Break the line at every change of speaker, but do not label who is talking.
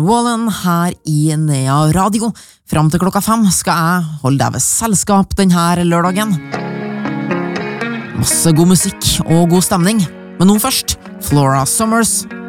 Wallen her i Nea Radio. Fram til klokka 5 skal jeg holde deg ved selskap denne lørdagen. Masse god musikk og god stemning. Men nå først, Flora Summers.